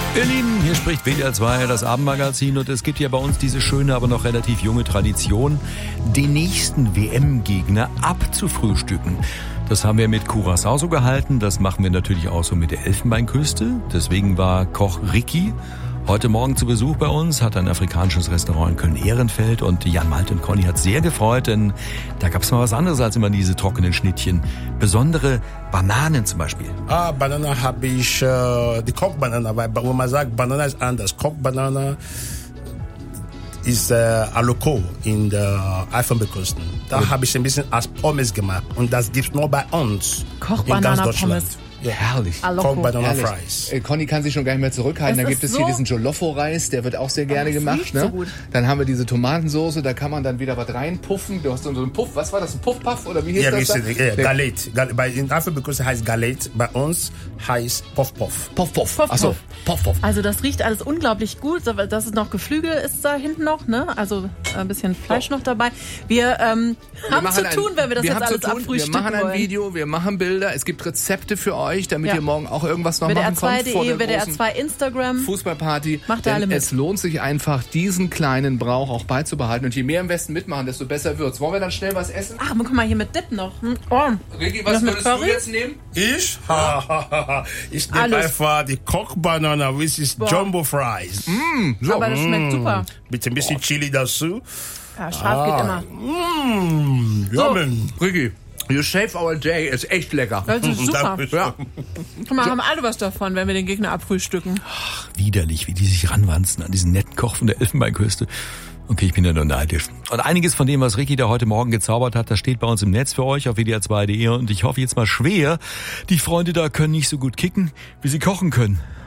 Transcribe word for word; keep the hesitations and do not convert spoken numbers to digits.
Ihr Lieben, hier spricht W D R zwei, das Abendmagazin, und es gibt ja bei uns diese schöne, aber noch relativ junge Tradition, den nächsten W M-Gegner abzufrühstücken. Das haben wir mit Curaçao so gehalten, das machen wir natürlich auch so mit der Elfenbeinküste. Deswegen war Koch Ricky heute Morgen zu Besuch bei uns, hat ein afrikanisches Restaurant in Köln-Ehrenfeld, und Jan, Malte und Conny hat sehr gefreut, denn da gab es mal was anderes als immer diese trockenen Schnittchen. Besondere Bananen zum Beispiel. Ah, Banana habe ich, äh, die Kochbanana, weil wo man sagt, Banana ist anders. Kochbanana ist äh, Aloko in der Elfenbeinküste. Da habe ich ein bisschen als Pommes gemacht, und das gibt's nur bei uns in ganz Deutschland. Ja. Herrlich. Banana Fries. Äh, Conny kann sich schon gar nicht mehr zurückhalten. Das da gibt es so hier diesen Jolofo-Reis, der wird auch sehr gerne oh, gemacht. Ne? So gut. Dann haben wir diese Tomatensoße, da kann man dann wieder was reinpuffen. Du hast so einen Puff, was war das, ein Puff-Puff oder wie hieß ja, das? Da? Ja, Galet. Bei in Elfenbeinküste heißt Galet, bei uns heißt Puff-Puff. Puff-Puff. Puff, Achso, Puff-Puff. Also das riecht alles unglaublich gut. Das ist noch Geflügel, ist da hinten noch, ne? Also ein bisschen Fleisch noch dabei. Wir, ähm, wir haben zu tun, ein, wenn wir das wir jetzt alles tun, abfrühstücken Wir machen ein wollen. Video, wir machen Bilder. Es gibt Rezepte für euch, damit ja. ihr morgen auch irgendwas noch W D R machen könnt vor der W D R großen zwei Instagram. Fußballparty. Macht da alle mit. Es lohnt sich einfach, diesen kleinen Brauch auch beizubehalten. Und je mehr im Westen mitmachen, desto besser wird's. Wollen wir dann schnell was essen? Ach, guck mal, hier mit Dip noch. Hm. Oh. Ricky, was würdest du jetzt nehmen? Ich? ich nehme einfach die Kochbanana, which is Jumbo Fries. Mm, so. Aber das schmeckt mm. super. Mit ein bisschen Chili dazu. Ja, scharf ah. geht immer. Mm, yummy. So, Ricky, you save our day, ist echt lecker. Das ist super. Ja. Guck mal, haben alle was davon, wenn wir den Gegner abfrühstücken. Ach, widerlich, wie die sich ranwanzen an diesen netten Koch von der Elfenbeinküste. Okay, ich bin ja nur neidisch. Und einiges von dem, was Ricky da heute Morgen gezaubert hat, das steht bei uns im Netz für euch auf W D R zwei Punkt de, und ich hoffe jetzt mal schwer, die Freunde da können nicht so gut kicken, wie sie kochen können.